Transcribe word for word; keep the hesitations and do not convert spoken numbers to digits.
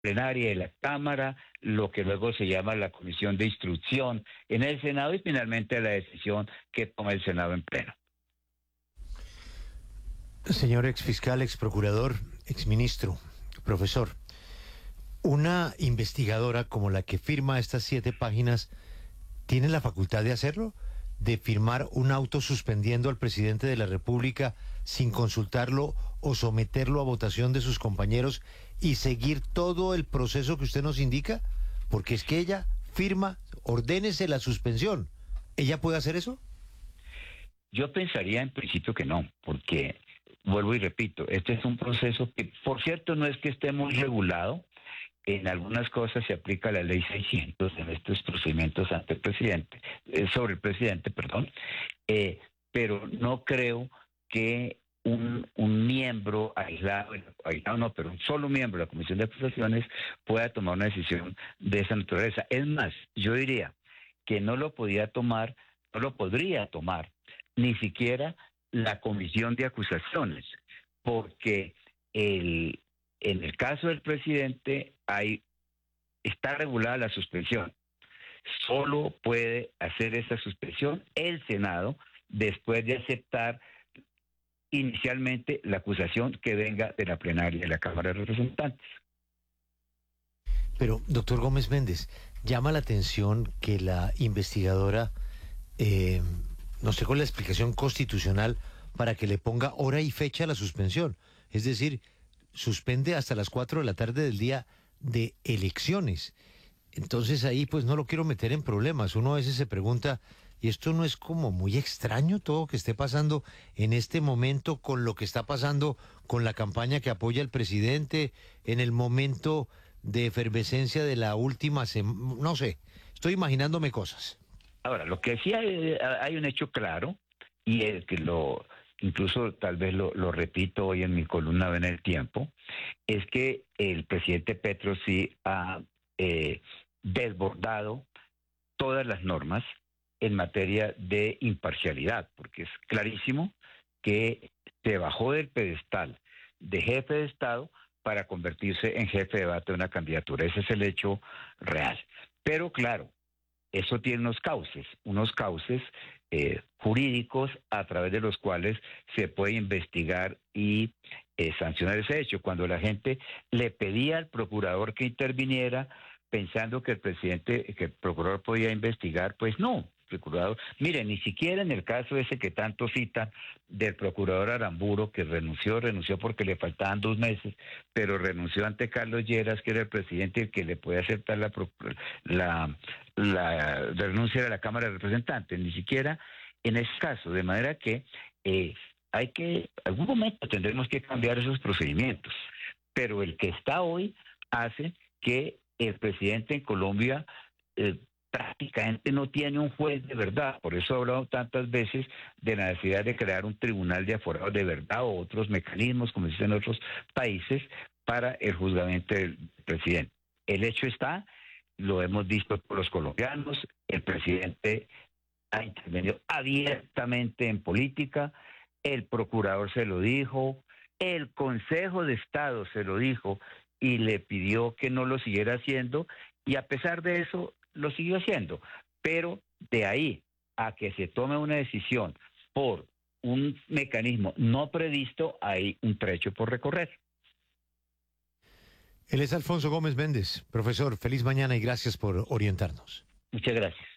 plenaria de la Cámara, lo que luego se llama la Comisión de Instrucción en el Senado y finalmente la decisión que toma el Senado en pleno. Señor exfiscal, exprocurador, exministro, profesor, ¿una investigadora como la que firma estas siete páginas tiene la facultad de hacerlo? ¿De firmar un auto suspendiendo al presidente de la República sin consultarlo o someterlo a votación de sus compañeros y seguir todo el proceso que usted nos indica? Porque es que ella firma, ordénese la suspensión. ¿Ella puede hacer eso? Yo pensaría en principio que no, porque, vuelvo y repito, este es un proceso que, por cierto, no es que esté muy regulado. En algunas cosas se aplica la ley seiscientos en estos procedimientos ante el presidente, eh, sobre el presidente, perdón, eh, pero no creo que un, un miembro aislado, aislado no, pero un solo miembro de la Comisión de Acusaciones pueda tomar una decisión de esa naturaleza. Es más, yo diría que no lo podía tomar, no lo podría tomar, ni siquiera la Comisión de Acusaciones, porque el en el caso del presidente hay está regulada la suspensión. Solo puede hacer esa suspensión el Senado después de aceptar inicialmente la acusación que venga de la plenaria de la Cámara de Representantes. Pero, doctor Gómez Méndez, llama la atención que la investigadora eh, no sé con la explicación constitucional para que le ponga hora y fecha a la suspensión. Es decir, suspende hasta las cuatro de la tarde del día de elecciones. Entonces ahí pues no lo quiero meter en problemas. Uno a veces se pregunta, ¿y esto no es como muy extraño todo que esté pasando en este momento con lo que está pasando con la campaña que apoya al presidente, en el momento de efervescencia de la última semana? No sé, estoy imaginándome cosas. Ahora, lo que sí hay, hay un hecho claro, y el que lo... incluso tal vez lo, lo repito hoy en mi columna en El Tiempo, es que el presidente Petro sí ha eh, desbordado todas las normas en materia de imparcialidad, porque es clarísimo que se bajó del pedestal de jefe de Estado para convertirse en jefe de debate de una candidatura. Ese es el hecho real. Pero claro, eso tiene unos cauces, unos cauces eh, jurídicos a través de los cuales se puede investigar y eh, sancionar ese hecho. Cuando la gente le pedía al procurador que interviniera pensando que el presidente, que el procurador podía investigar, pues no. Procurador, mire, ni siquiera en el caso ese que tanto citan del procurador Aramburo, que renunció, renunció porque le faltaban dos meses, pero renunció ante Carlos Lleras, que era el presidente, el que le puede aceptar la, la, la renuncia de la Cámara de Representantes, ni siquiera en ese caso, de manera que eh, hay que, en algún momento tendremos que cambiar esos procedimientos, pero el que está hoy hace que el presidente en Colombia eh, prácticamente no tiene un juez de verdad. Por eso he hablado tantas veces de la necesidad de crear un tribunal de aforados de verdad o otros mecanismos, como dicen en otros países, para el juzgamiento del presidente. El hecho está, lo hemos visto por los colombianos, el presidente ha intervenido abiertamente en política, el procurador se lo dijo, el Consejo de Estado se lo dijo y le pidió que no lo siguiera haciendo, y a pesar de eso lo siguió haciendo, pero de ahí a que se tome una decisión por un mecanismo no previsto, hay un trecho por recorrer. Él es Alfonso Gómez Méndez. Profesor, feliz mañana y gracias por orientarnos. Muchas gracias.